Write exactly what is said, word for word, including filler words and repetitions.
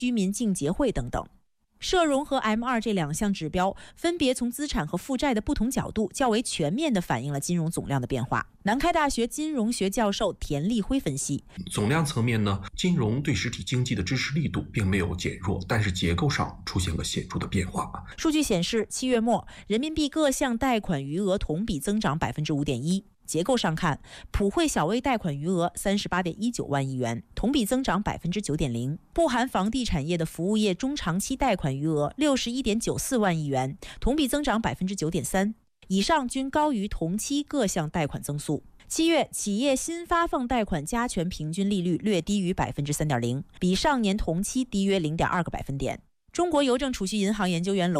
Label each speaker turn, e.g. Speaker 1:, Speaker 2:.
Speaker 1: 居民竞结会等等。社融和 M 二 这两项指标分别从资产和负债的不同角度较为全面地反映了金融总量的变化。南开大学金融学教授田立辉分析，
Speaker 2: 总量层面呢，金融对实体经济的支持力度并没有减弱，但是结构上出现了显著的变化。
Speaker 1: 数据显示，七月末人民币各项贷款余额同比增长 百分之五点一。结构上看，普惠小微贷款余额 三十八点一九万亿元，同比增长 百分之九点零。不含房地产业的服务业中长期贷款余额 六十一点九四万亿元，同比增长 百分之九点三。以上均高于同期各项贷款增速。七月企业新发放贷款加权平均利率略低于 百分之三点零，比上年同期低约 零点二个百分点。中国邮政储蓄银行研究员